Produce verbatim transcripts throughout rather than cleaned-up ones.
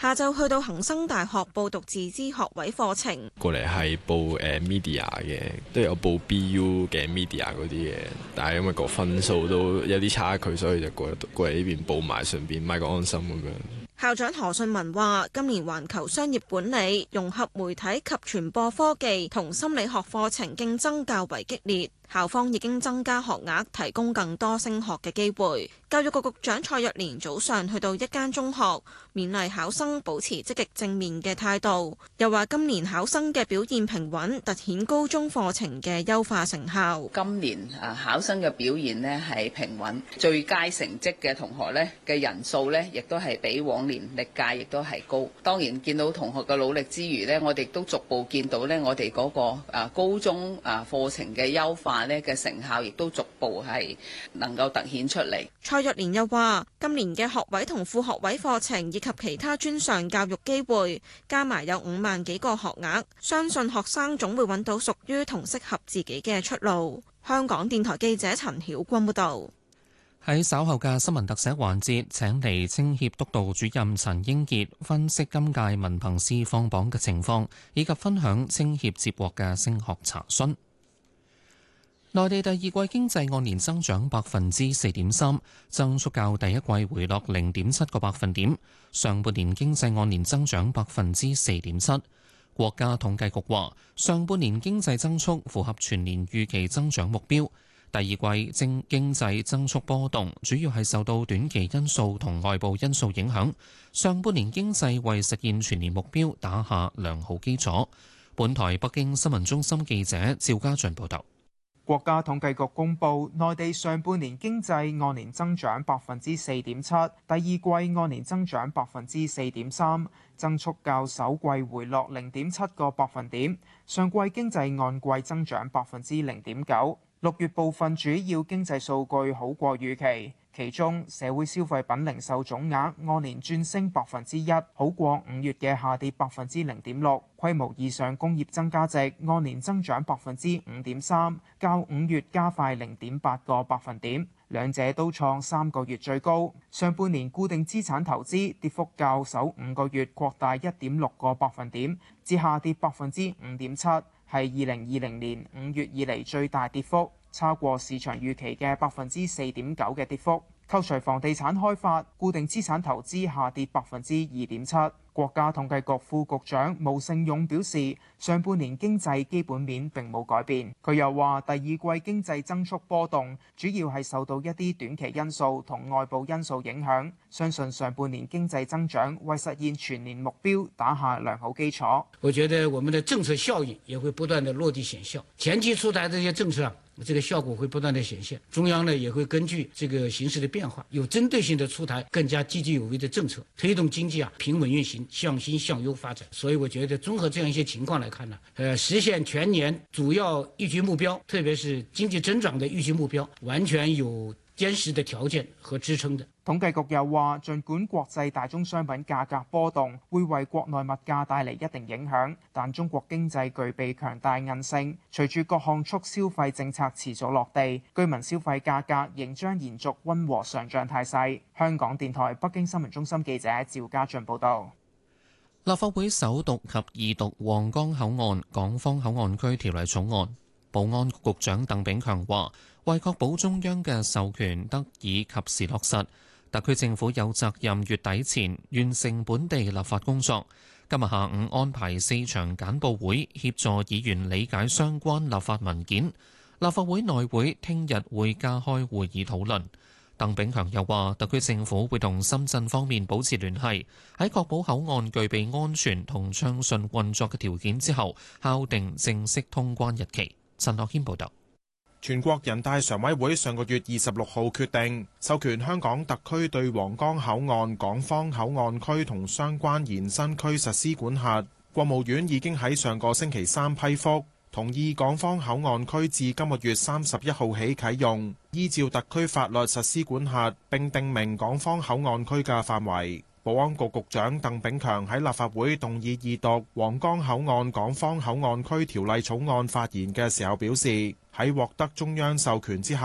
下晝去到恒生大學報讀自資學位課程。 過嚟係報誒、呃、media 嘅，都有報 B U 嘅 media 嗰啲嘅，但係因為個分數都有啲差距，所以就過過嚟呢邊報埋，順便買個安心咁樣。 校長何順文話：今年環球商業管理、融合媒體及傳播科技同心理學課程競爭較為激烈。校方已經增加學額，提供更多升學嘅機會。教育局局長蔡若蓮早上去到一間中學，勉勵考生保持積極正面嘅態度。又話今年考生嘅表現平穩，凸顯高中課程嘅優化成效。 今年啊考生嘅表現呢係平穩，最佳成績嘅同學呢嘅人數呢亦都係比往年歷屆亦都係高。當然見到同學嘅努力之餘呢，我哋都逐步見到呢我哋嗰個啊高中啊課程嘅優化呢嘅成效，亦都逐步係能夠凸顯出嚟。 蔡若蓮又話：今年嘅學位同副學位課程以及其他專上教育機會，加埋有五萬幾個學額，相信學生總會揾到屬於同適合自己嘅出路。香港電台記者陳曉君報導。 喺稍後嘅新聞特寫環節，請嚟青協督導主任陳英傑分析今屆文憑試放榜嘅情況，以及分享青協接獲嘅升學查詢。內地第二季經濟按年增長百分之四點三，增速較第一季回落零點七個百分點。上半年經濟按年增長百分之四點七。國家統計局話，上半年經濟增速符合全年預期增長目標。第二季經經濟增速波動，主要係受到短期因素同外部因素影響。上半年經濟為實現全年目標打下良好基礎。本台北京新聞中心記者趙家俊報道。 國家統計局公布，內地上半年經濟按年增長百分之四點七，第二季按年增長百分之四點三，增速較首季回落零點七個百分點。上季經濟按季增長百分之零點九。六月部分主要經濟數據好過預期，其中社會消費品零售總額按年轉升百分之一，好過五月嘅下跌百分之零點六。規模以上工業增加值按年增長百分之五點三，較五月加快零點八個百分點，兩者都創三個月最高。上半年固定資產投資跌幅較首五個月擴大一點六個百分點，至下跌百分之五點七。係二零二零年五月以嚟最大跌幅，超過市場預期嘅百分之四點九嘅跌幅。扣除房地產開發，固定資產投資下跌百分之二點七。國家統計局副局長毛盛勇表示，上半年經濟基本面並冇改變。佢又話，第二季經濟增速波動，主要係受到一啲短期因素同外部因素影響。相信上半年經濟增長為實現全年目標打下良好基礎。 我覺得我們的政策效應也會不斷的落地顯效，前期出台的這些政策啊，這個效果會不斷的顯現。中央呢也會根據這個形勢的變化，有針對性的出台更加積極有為的政策，推動經濟啊平穩運行，向新向優發展。所以我覺得綜合這樣一些情況來看呢，呃，實現全年主要預期目標，特別是經濟增長的預期目標，完全有堅實的條件和支撐的。 統計局又話，儘管國際大宗商品價格波動會為國內物價帶嚟一定影響，但中國經濟具備強大韌性，隨住各項促消費政策持續落地，居民消費價格仍將延續溫和上漲態勢。香港電台北京新聞中心記者趙家俊報導。 立法會首讀及二讀皇崗口岸港方口岸區條例草案，保安局局長鄧炳強話，為確保中央嘅授權得以及時落實，特區政府有責任月底前完成本地立法工作。今日下午安排四場簡報會，協助議員理解相關立法文件。立法會內會聽日會加開會議討論。鄧炳強又話，特區政府會同深圳方面保持聯繫，喺確保口岸具備安全同暢順運作嘅條件之後，敲定正式通關日期。陳樂軒報導。 全國人大常委會上個月二十六號決定授權香港特區對皇崗口岸港方口岸區同相關延伸區實施管轄。國務院已經喺上個星期三批覆，同意港方口岸區自今個月三十一號起啟用，依照特區法律實施管轄，並定明港方口岸區嘅範圍。保安局局長鄧炳強喺立法會動議二讀皇崗口岸港方口岸區條例草案發言嘅時候表示，喺獲得中央授權之後，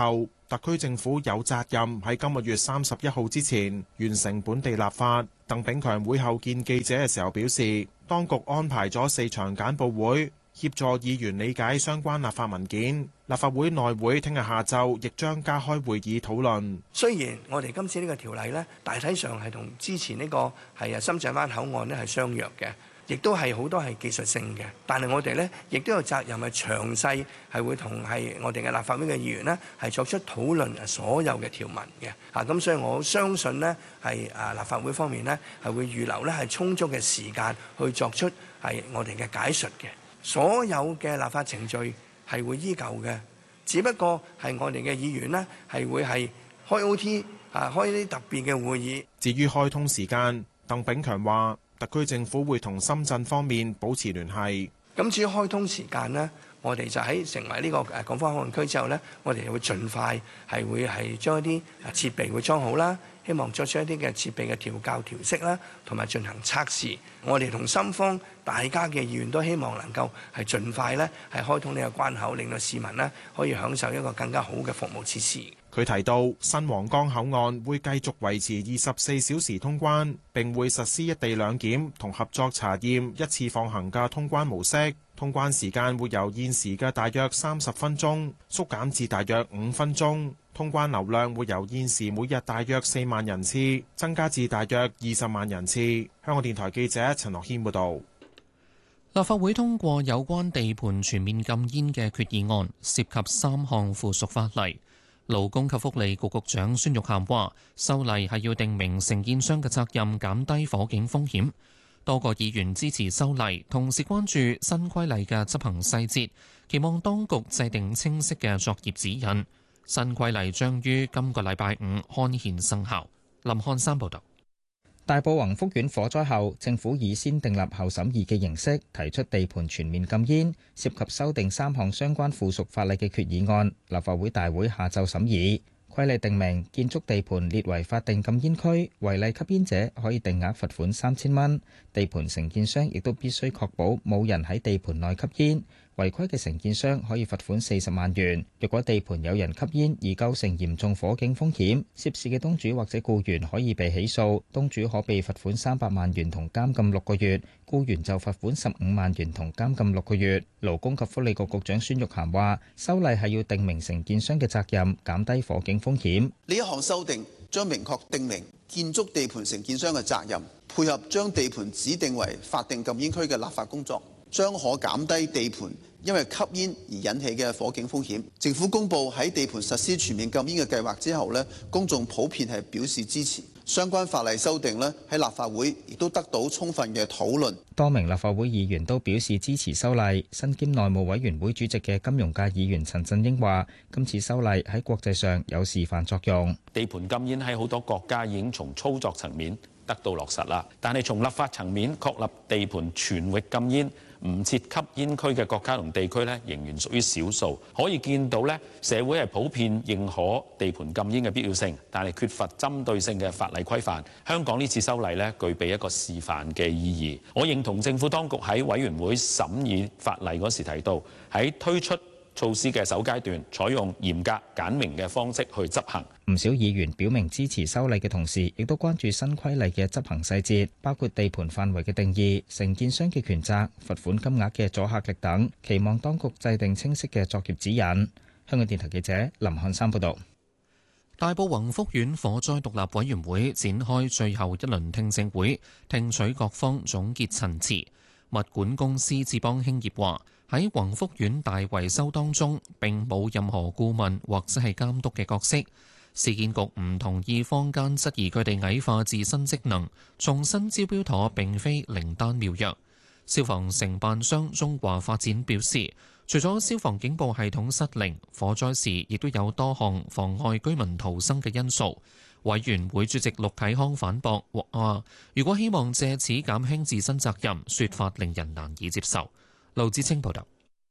特區政府有責任喺今個月三十一號之前完成本地立法。鄧炳強會後見記者嘅時候表示，當局安排咗四場簡報會，協助議員理解相關立法文件。立法會內會聽日下晝亦將加開會議討論。 雖然我哋今次呢個條例呢，大體上係同之前呢個係啊深圳灣口岸呢係相若嘅，亦都係好多係技術性嘅，但係我哋呢亦都有責任係詳細係會同係我哋嘅立法會嘅議員呢係作出討論所有嘅條文嘅。啊，咁所以我相信呢係啊立法會方面呢係會預留呢係充足嘅時間去作出係我哋嘅解述嘅。所有嘅立法程序係會依舊嘅，只不過係我哋嘅議員呢係會係開 O T 啊，開啲特別嘅會議。 至於開通時間，鄧炳強話特區政府會同深圳方面保持聯繫。 咁至於開通時間呢，我哋就喺成為呢個誒港方口岸區之後呢，我哋會盡快係會係將一啲設備會裝好啦，希望作出一啲嘅設備嘅調校調適啦，同埋進行測試。我哋同深方大家嘅議員都希望能夠係盡快呢係開通呢個關口，令到市民呢可以享受一個更加好嘅服務設施。 佢提到，新皇崗口岸會繼續維持二十四小時通關，並會實施一地兩檢同合作查驗一次放行嘅通關模式。通關時間會由現時嘅大約三十分鐘縮減至大約五分鐘。通關流量會由現時每日大約四萬人次增加至大約二十萬人次。香港電台記者陳樂軒報導。 立法會通過有關地盤全面禁煙嘅決議案，涉及三項附屬法例。勞工及福利局局長孫玉菡話：修例係要定明承建商嘅責任，減低火警風險。多個議員支持修例，同時關注新規例嘅執行細節，期望當局制定清晰嘅作業指引。新規例將於今個禮拜五刊憲生效。林漢山報導。 大埔宏福苑火災後，政府以先訂立後審議嘅形式提出地盤全面禁煙，涉及修訂三項相關附屬法例嘅決議案，立法會大會下晝審議。規例定明，建築地盤列為法定禁煙區，違例吸煙者可以定額罰款三千蚊。地盤承建商亦都必須確保冇人喺地盤內吸煙。違規嘅承建商可以罰款四十萬元。若果地盤有人吸煙而構成嚴重火警風險，涉事嘅東主或者僱員可以被起訴，東主可被罰款三百萬元同監禁六個月，僱員就罰款十五萬元同監禁六個月。勞工及福利局局長孫玉菡話：修例係要定明承建商嘅責任，減低火警風險。 呢一項修訂將明確定明建築地盤承建商嘅責任，配合將地盤指定為法定禁煙區嘅立法工作，將可減低地盤因為吸煙而引起嘅火警風險。政府公布喺地盤實施全面禁煙嘅計劃之後呢，公眾普遍係表示支持。相關法例修訂呢，喺立法會亦都得到充分嘅討論。 多名立法會議員都表示支持修例。身兼內務委員會主席嘅金融界議員陳振英話：今次修例喺國際上有示範作用。 地盤禁煙喺好多國家已經從操作層面得到落實啦，但係從立法層面確立地盤全域禁煙、唔設吸煙區嘅國家同地區咧，仍然屬於少數。可以見到咧，社會係普遍認可地盤禁煙嘅必要性，但係缺乏針對性嘅法例規範。香港呢次修例咧，具備一個示範嘅意義。我認同政府當局喺委員會審議法例嗰時提到，喺推出措施嘅首階段，採用嚴格簡明嘅方式去執行。 唔少議員表明支持修例嘅同時，亦都關注新規例嘅執行細節，包括地盤範圍嘅定義、承建商嘅權責、罰款金額嘅阻嚇力等，期望當局制定清晰嘅作業指引。香港電台記者林漢山報導。 大埔宏福苑火災獨立委員會展開最後一輪聽證會，聽取各方總結陳詞。物管公司智邦興業話：喺宏福苑大維修當中並冇任何顧問或者係監督嘅角色。市建局唔同意坊間質疑佢哋矮化自身職能，重新招標妥並非靈丹妙藥。消防承辦商中華發展表示，除咗消防警報系統失靈，火災時亦都有多項妨礙居民逃生嘅因素。委員會主席陸啟康反駁話：如果希望借此減輕自身責任，說法令人難以接受。盧志清報道。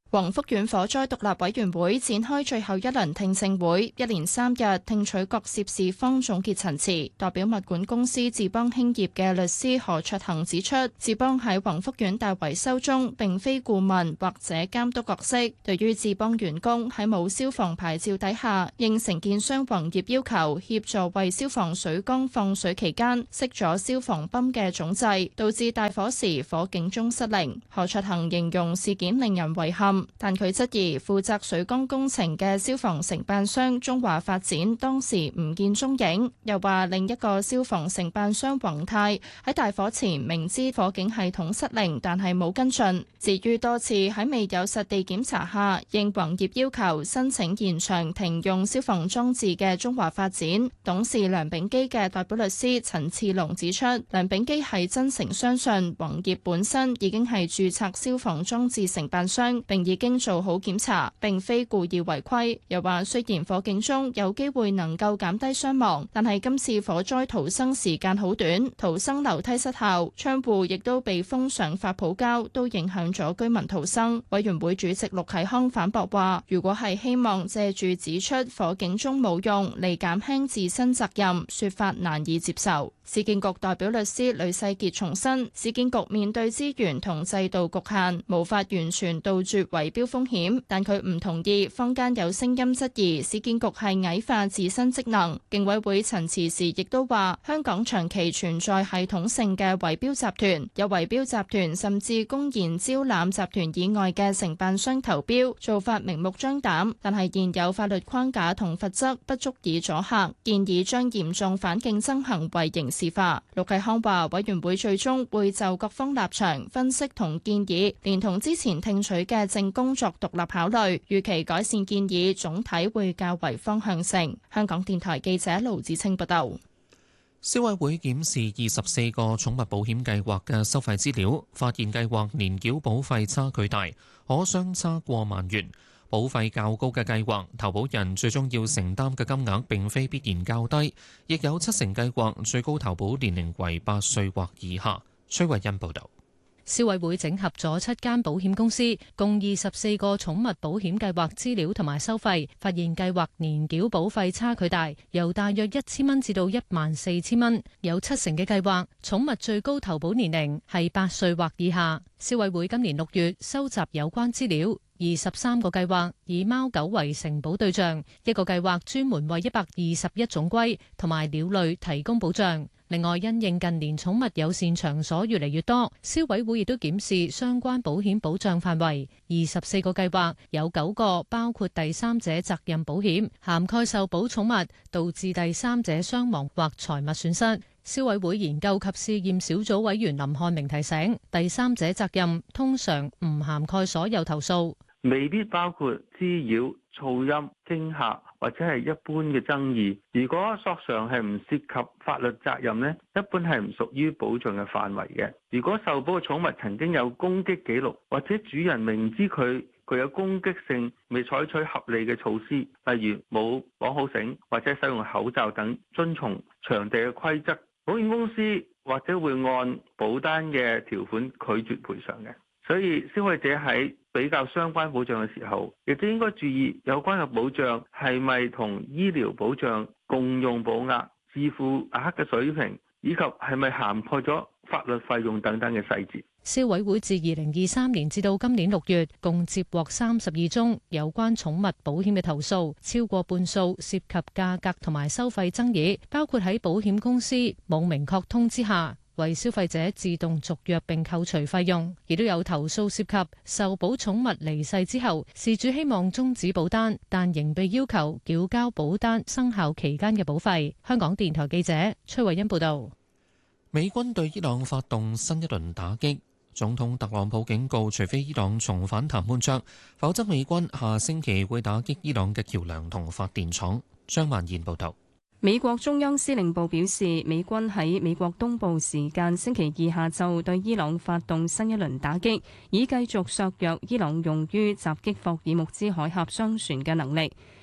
宏福苑火災獨立委員會展開最後一輪聽證會，一連三日聽取各涉事方總結陳詞。代表物管公司智邦興業嘅律師何卓恒指出，智邦喺宏福苑大維修中並非顧問或者監督角色。對於智邦員工喺冇消防牌照底下應承建商宏業要求協助為消防水缸放水期間熄咗消防泵嘅總掣，導致大火時火警鐘失靈。何卓恒形容事件令人遺憾。但佢質疑負責水缸工程嘅消防承辦商中華發展當時唔見蹤影，又話另一個消防承辦商宏泰喺大火前明知火警系統失靈，但係冇跟進。至於多次喺未有實地檢查下應宏業要求申請延長停用消防裝置嘅中華發展董事梁秉基嘅代表律師陳次龍指出，梁秉基係真誠相信宏業本身已經係註冊消防裝置承辦商，並已經做好檢查，並非故意違規。又話雖然火警中有機會能夠減低傷亡，但係今次火災逃生時間好短，逃生樓梯失效，窗戶亦都被封上發泡膠，都影響咗居民逃生。委員會主席陸啟康反駁話，如果係希望借住指出火警鐘冇用嚟減輕自身責任，說法難以接受。市建局代表律師呂世傑重申，市建局面對資源同制度局限，無法完全杜絕圍標風險，但佢唔同意坊間有聲音質疑市建局係矮化自身職能。競委會陳詞時亦都話，香港長期存在系統性嘅圍標集團，有圍標集團甚至公然招攬集團以外嘅承辦商投標，做法明目張膽，但係現有法律框架同罰則不足以阻嚇，建議將嚴重反競爭行為刑事化。陸啟康話，委員會最終會就各方立場分析同建議，連同之前聽取嘅證供作獨立考慮，預期改善建議總體會較為方向性。香港電台記者盧子清報道。 消委會檢視二十四個寵物保險計劃嘅收費資料，發現計劃年繳保費差距大，可相差過萬元。保費較高嘅計劃，投保人最終要承擔嘅金額並非必然較低，亦有七成計劃最高投保年齡為八歲或以下。崔慧欣報導。 消委會整合咗七間保險公司，共二十四個寵物保險計劃資料同埋收費，發現計劃年繳保費差距大，由大約一千蚊至到一萬四千蚊。有七成嘅計劃，寵物最高投保年齡係八歲或以下。消委會今年六月收集有關資料，二十三個計劃以貓狗為承保對象，一個計劃專門為一百二十一種龜同埋鳥類提供保障。另外，因應近年寵物友善場所越嚟越多，消委會亦都檢視相關保險保障範圍。二十四個計劃有九個包括第三者責任保險，涵蓋受保寵物導致第三者傷亡或財物損失。消委會研究及試驗小組委員林漢明提醒，第三者責任通常唔涵蓋所有投訴， 未必包括滋擾、噪音、驚嚇或者係一般嘅爭議。如果索償係唔涉及法律責任呢，一般係唔屬於保障嘅範圍嘅。如果受保嘅寵物曾經有攻擊記錄，或者主人明知佢具有攻擊性，未採取合理嘅措施，例如冇綁好繩或者使用口罩等，遵從場地嘅規則，保險公司或者會按保單嘅條款拒絕賠償嘅。所以消費者喺比較相關保障嘅時候，亦都應該注意有關嘅保障係咪同醫療保障共用保額、自負額嘅水平，以及係咪涵蓋咗法律費用等等嘅細節。 消委會自二零二三年至到今年六月，共接獲三十二宗有關寵物保險嘅投訴，超過半數涉及價格同埋收費爭議，包括喺保險公司冇明確通知下，為消費者自動續約並扣除費用，亦都有投訴涉及受保寵物離世之後，事主希望終止保單，但仍被要求繳交保單生效期間嘅保費。香港電台記者崔慧欣報道。 美軍對伊朗發動新一輪打擊，總統特朗普警告，除非伊朗重返談判桌，否則美軍下星期會打擊伊朗嘅橋樑同發電廠。張曼燕報道。 美國中央司令部表示，美軍喺美國東部時間星期二下晝對伊朗發動新一輪打擊，以繼續削弱伊朗用於襲擊霍爾木茲海峽商船嘅能力。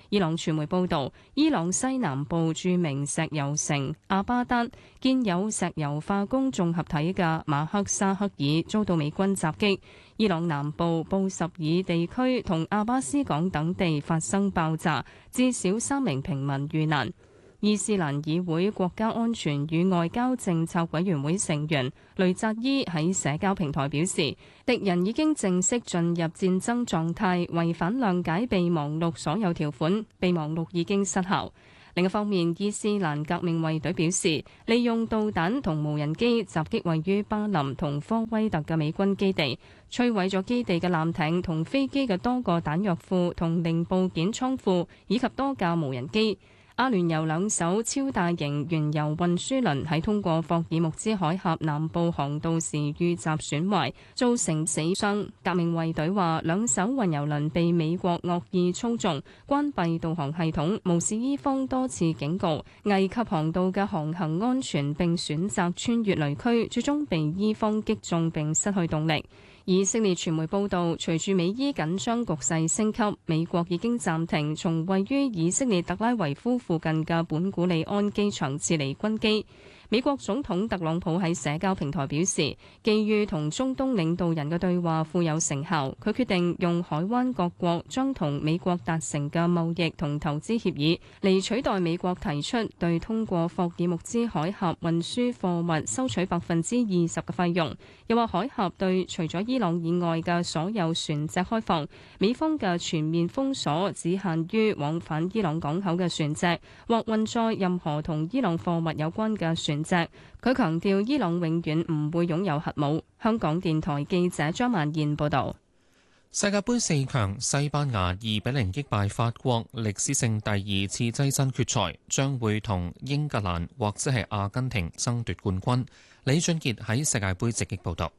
伊朗傳媒報導，伊朗西南部著名石油城阿巴丹建有石油化工綜合體嘅馬克沙克爾遭到美軍襲擊。伊朗南部布什爾地區同阿巴斯港等地發生爆炸，至少三名平民遇難。伊斯蘭議會國家安全與外交政策委員會成員雷扎伊喺社交平台表示，敵人已經正式進入戰爭狀態，違反諒解備忘錄所有條款，備忘錄已經失效。另一方面，伊斯蘭革命衛隊表示，利用導彈同無人機襲擊位於巴林同科威特嘅美軍基地，摧毀咗基地嘅艦艇同飛機嘅多個彈藥庫同零部件倉庫，以及多架無人機。阿聯酋兩艘超大型原油運輸輪喺通過霍爾木茲海峽南部航道時遇襲損壞，造成死傷。革命衛隊話，兩艘運油輪被美國惡意操縱，關閉導航系統，無視伊方多次警告，危及航道嘅航行安全，並選擇穿越雷區，最終被伊方擊中並失去動力。以色列傳媒報導，隨住美伊緊張局勢升級，美國已經暫停從位於以色列特拉維夫附近嘅本古里安機場撤離軍機。美國總統特朗普喺社交平台表示，基於同中東領導人嘅對話富有成效，佢決定用海灣各國將同美國達成嘅貿易同投資協議嚟取代美國提出對通過霍爾木茲海峽運輸貨物收取百分之二十嘅費用。又話海峽對除咗伊朗以外嘅所有船隻開放，美方嘅全面封鎖只限於往返伊朗港口嘅船隻或運載任何同伊朗貨物有關嘅船隻。佢強調伊朗永遠唔會擁有核武。香港電台記者張曼燕報道。 世界盃四強，西班牙二比零擊敗法國，歷史性第二次躋身決賽，將會同英格蘭或者係阿根廷爭奪冠軍。李俊傑喺世界盃直擊報道。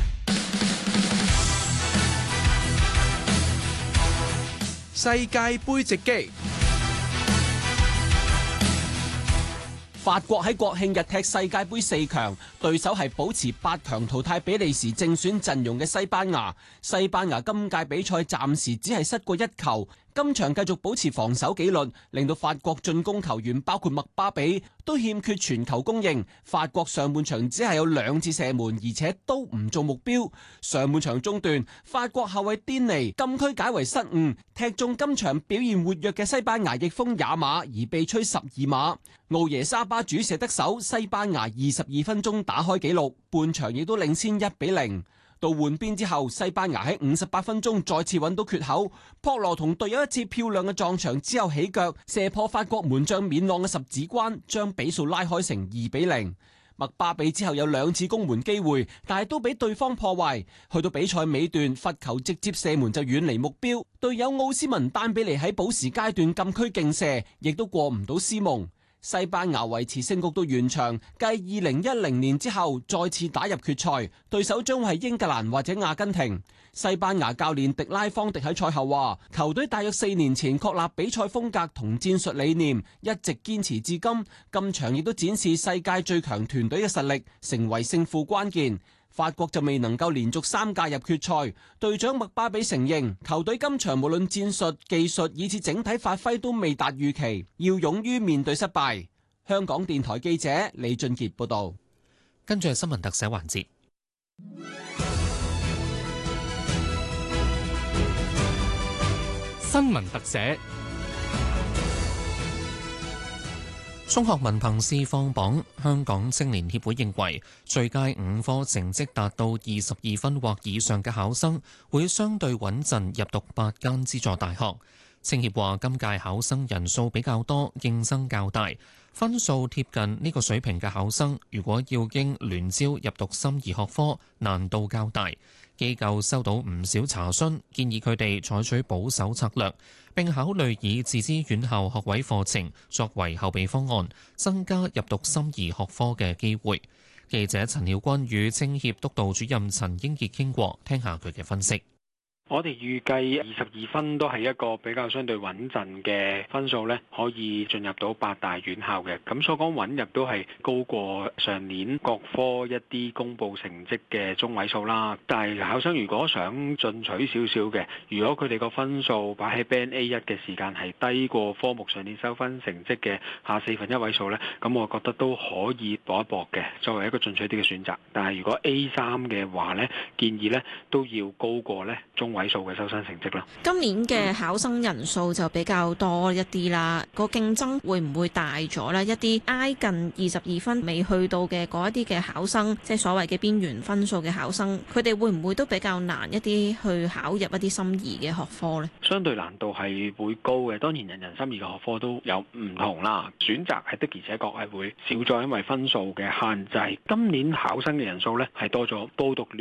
世界盃直擊。法國喺國慶日踢世界盃四強，對手係保持八強淘汰比利時正選陣容嘅西班牙。西班牙今屆比賽暫時只係失過一球，今場繼續保持防守紀律，令到法國進攻球員包括麥巴比都欠缺傳球供應。法國上半場只係有兩次射門，而且都唔做目標。上半場中段，法國後衛甸尼禁區解圍失誤，踢中今場表現活躍嘅西班牙翼鋒也馬，而被吹十二碼。奧耶沙巴主射得手，西班牙二十二分鐘打開紀錄，半場亦都領先一比零。到換邊之後，西班牙喺五十八分鐘再次揾到缺口，博羅同隊友一次漂亮嘅撞牆之後起腳射破法國門將冕朗嘅十指關，將比數拉開成二比零。麥巴比之後有兩次攻門機會，但係都俾對方破壞。去到比賽尾段，罰球直接射門就遠離目標，隊友奧斯文丹比尼喺補時階段禁區勁射，亦都過唔到斯蒙。西班牙維持勝局到完場，繼二零一零年之後再次打入決賽，對手將會係英格蘭或者阿根廷。西班牙教練迪拉方迪喺賽後話，球隊大約四年前確立比賽風格同戰術理念，一直堅持至今。今場亦都展示世界最強團隊嘅實力，成為勝負關鍵。法國就未能夠連續三屆入決賽，隊長麥巴比承認球隊今場無論戰術、技術以至整體發揮都未達預期，要勇於面對失敗。香港電台記者李俊傑報道。 跟住係新聞特寫環節。 新聞特寫。 中學文憑試放榜，香港青年協會認為最佳五科成績達到二十二分或以上嘅考生會相對穩陣入讀八間資助大學。青協話今屆考生人數比較多，競爭較大，分數貼近呢個水平嘅考生，如果要經聯招入讀心儀學科，難度較大。機構收到唔少查詢，建議佢哋採取保守策略，並考慮以自資院校學位課程作為後備方案，增加入讀心儀學科嘅機會。記者陳曉君與青協督導主任陳英傑傾過，聽下佢嘅分析。 我哋預計二十二分都係一個比較相對穩陣嘅分數咧，可以進入到八大院校嘅。咁所講穩入都係高過上年各科一啲公佈成績嘅中位數啦。但係考生如果想進取少少嘅，如果佢哋個分數擺喺 Band A 一嘅時間係低過科目上年收分成績嘅下四分一位數咧，咁我覺得都可以搏一搏嘅，作為一個進取啲嘅選擇。但係如果 A 三嘅話咧，建議咧都要高過咧中位數嘅收生成績啦。 今年嘅考生人數就比較多一啲啦，個競爭會唔會大咗呢？一啲挨近二十二分未去到嘅嗰一啲嘅考生，即係所謂嘅邊緣分數嘅考生，佢哋會唔會都比較難一啲去考入一啲心儀嘅學科呢？ 相對難度係會高嘅，當然人人心儀嘅學科都有唔同啦。選擇係的而且確係會少咗，因為分數嘅限制。今年考生嘅人數呢係多咗，報讀